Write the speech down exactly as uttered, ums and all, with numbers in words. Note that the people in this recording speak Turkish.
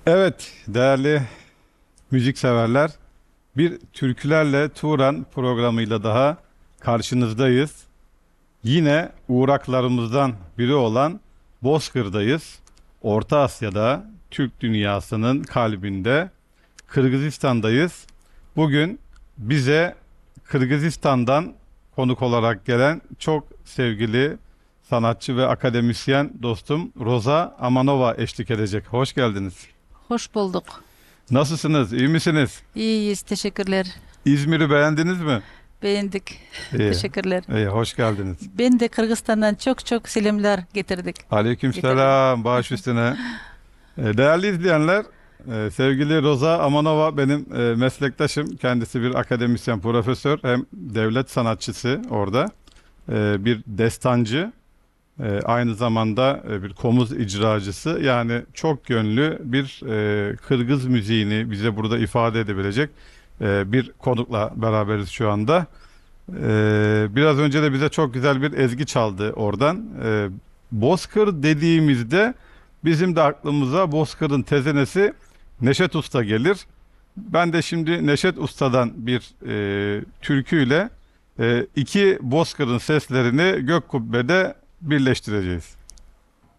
Evet, değerli müzikseverler, bir Türkülerle Turan programıyla daha karşınızdayız. Yine uğraklarımızdan biri olan Bozkır'dayız. Orta Asya'da, Türk dünyasının kalbinde, Kırgızistan'dayız. Bugün bize Kırgızistan'dan konuk olarak gelen çok sevgili sanatçı ve akademisyen dostum Roza Amanova eşlik edecek. Hoş geldiniz. Hoş bulduk. Nasılsınız? İyi misiniz? İyiyiz, teşekkürler. İzmir'i beğendiniz mi? Beğendik. İyi. Teşekkürler. İyi, hoş geldiniz. Ben de Kırgızistan'dan çok çok selamlar getirdik. Getirdim. Aleykümselam, baş üstüne. E, Değerli izleyenler, e, sevgili Roza Amanova benim e, meslektaşım. Kendisi bir akademisyen, profesör, hem devlet sanatçısı orada. E, Bir destancı, e, aynı zamanda e, bir komuz icracısı. Yani çok yönlü bir e, Kırgız müziğini bize burada ifade edebilecek e, bir konukla beraberiz şu anda. Ee, biraz önce de bize çok güzel bir ezgi çaldı oradan. Ee, Bozkır dediğimizde bizim de aklımıza Bozkır'ın tezenesi Neşet Usta gelir. Ben de şimdi Neşet Usta'dan bir e, türküyle e, iki Bozkır'ın seslerini gök kubbede birleştireceğiz.